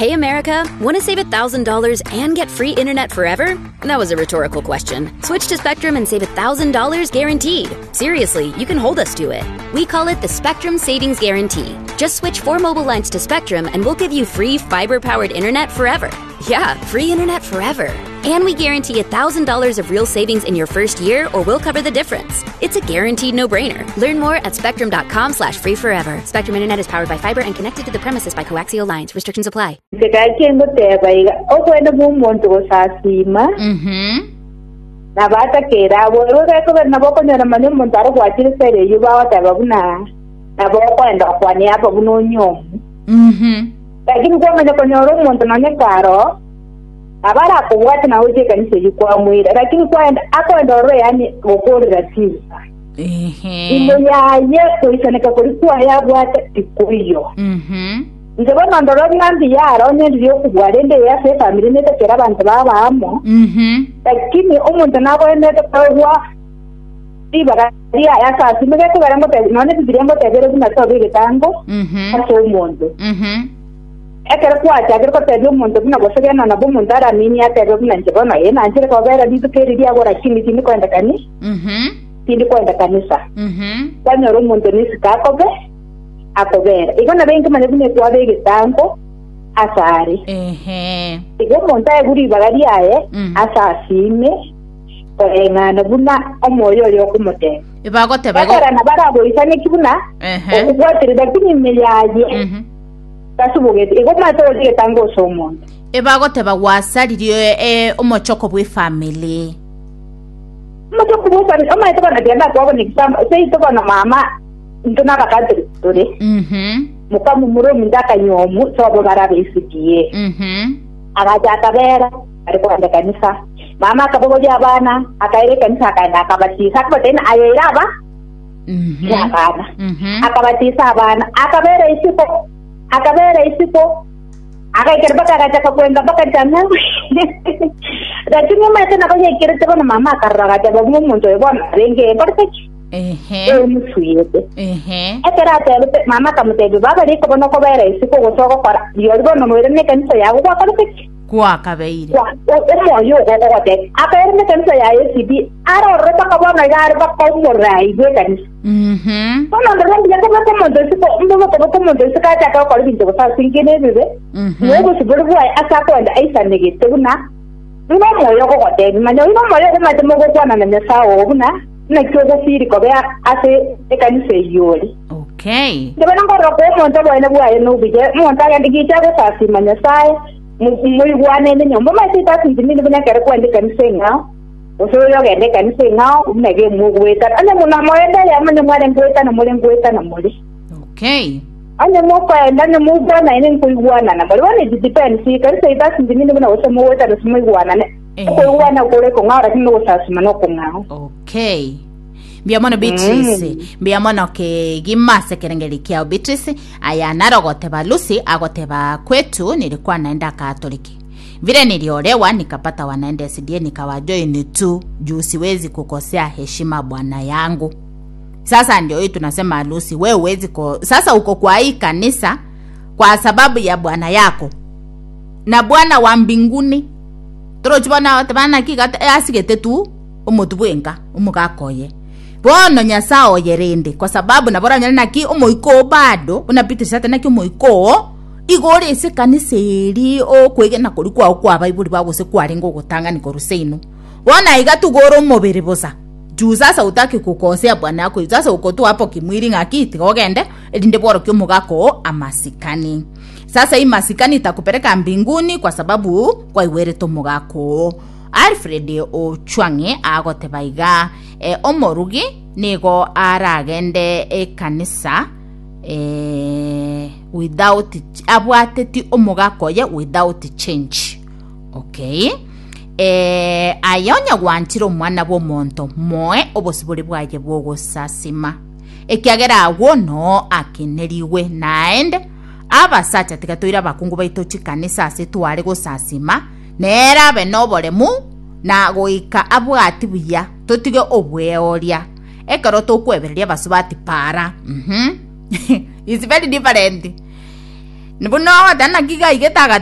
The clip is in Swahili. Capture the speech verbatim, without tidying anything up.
Hey America, want to save one thousand dollars and get free internet forever? That was a rhetorical question. Switch to Spectrum and save one thousand dollars guaranteed. Seriously, you can hold us to it. We call it the Spectrum Savings Guarantee. Just switch four mobile lines to Spectrum and we'll give you free fiber-powered internet forever. Yeah, free internet forever. And we guarantee one thousand dollars of real savings in your first year or we'll cover the difference. It's a guaranteed no-brainer. Learn more at spectrum.com slash free forever. Spectrum Internet is powered by fiber and connected to the premises by coaxial lines. Restrictions apply. Mhm. Nabata kera bo ga ko na bo ko na mane mun taro kwa chiri sere yu ba ta ba buna na bo ko enda kwa ni apa buno nyo. Mhm. Lakini kwa mane ko nyoro mun tana ne karo abara ko watu na uje kanisa yu kwa mwira lakini kwa enda ako enda ro yani okori rati. Ehe. Imo ya ye ko isane ka ko kwa ya bwata tikuyo. Mhm. Ndaba mandoro ngambi yaro ne ndiyo kubwarende ya se family ne tekera abantu baba amo. Mhm. Lakini umuntu nako ende kwa ibaga ya ya sa simege ko garango te none bidirengo te bero na to bige tango. Mhm. Aso umuntu. Mhm. Ekere kwa ta ko te umuntu bina go segena na bumuntu ara nini ya te bina nje na yena nje ko bera bitu keri dia gora chini tini ko enda kani. Mhm. Tini ko enda kanisa. Mhm. Kwa nyoro umuntu ni sikako be akobera igona bengi mane bine kwa bige tango asari. Ehe. Igo monta eguri bagari aye Mm. asasime ngana buna omoyo yo kumote. Ibago te bago. Bakara na barabo isane kibuna. Ehe. Okukwatire dakini melaje. Mhm. Kasubugete igo mato dige tango somo. Ibago te bagwasaririo e omochoko bwe family. Mato kubusa ni oma itoka na dianda kwa ni kisama sei itoka na mama ntuna bakadri tore. Mhm. Mukamu muro mindaka nyomu sobo barabe isikie. Mhm. Akaja akabera alikuwa anda kanisa. Mama akabogoja abana akaire kanisa akaenda akabatisa akabotena ayiraba. Mhm. Ya bana. Mhm. Akabatisa abana akabera isiko akabera isiko akaikera akaja kwenda baka tana. Lakini mama tena kwenye kirete kwa mama akarara kwa mumuntu yebona renge barkach. Ehe. Eh musuyete. Ehe. Ekera tele mama kamutebe baba liko bono ko bera isiko gusoko para. Yorgo no mwere ne kanisa yago kwa barkach. Kwa kabeire. Wa o yo go gote. Akaire ne kanisa ya S B ara roba ka bona ya roba ko morai be kanisa. Mhm. Kono ndo ndo yako ko mondo isiko ndo ko ko mondo isiko ka ka ko binto ko sa singene bebe. Mhm. Nuevo siburu wa asa ko anda aisa negete buna. Ino moyo ko gote. Manyo ino moyo ko mate mo ko kwana na nyasawo buna. Na kyogo firi ko be ase e kanisa yori. Okay. Ndebe ngo ro ko mo ndo bwana bwa eno bije mo ntaka ndigi cha ko sa si manyasaye. Muy buena ne nyombo ma sita sindini buna kare ko andi kanisa nga. Oso yo gende kanisa nga unege mu gweta. Anya muna moenda ya manya mwale ngweta na mole ngweta na mole. Okay. Anya mo kwa ndane mu bwana ine kuigwana na bali wane depend si kanisa ita sindini buna oso mo weta na sumu igwana ne. Ko igwana ko le ko ngara kino sasima no ko ngao. Okay. Mbiamono Beatrice, mbiamono ke gimase kerengeri kia Beatrice, aya narogoteba Lucy, agoteba kwetu nilikuwa naenda Katoliki. Vile niliolewa nikapata wanaenda S D A nikawajoin tu juu siwezi kukosea heshima bwana yangu. Sasa ndio hii tunasema Lucy, wewe huwezi ko sasa uko kwa hii kanisa kwa sababu ya bwana yako. Na bwana wa mbinguni trochibana tabana kika asigete tu umutubwenga umugakoye. Bono nyasao yerende kwa sababu na bora nyana ki omoiko bado unapitisha tena ki omoiko igore ise kaniseri o kwegena kuri kwa kwa Bible babo se kwari ngo gutanga ni koruseino wana igatugoro mobere bosa juu sasa utaki kukosea bwana yako sasa uko tu hapo kimwili ngakiti ogende elinde boro kyo mugako amasikani sasa hii masikani itakupeleka mbinguni kwa sababu kwa iwere to mugako Alfred Ochwange agotebaiga e, omorugi nigo aragende e kanisa e, without abwateti omugakoye without change. Okay. E, ayonya gwantiro mwana bo monto moe obosiburi bwaje bwogo sasima ekiagera agwo no akeneriwe naende abasacha tikatoira bakungu baito chikanisa ase tware go sasima nera benoboremu na goika abwati buya totige obweoria ekaro to kwebereria basubati para mhm it's very different nibuno wadana giga igetaga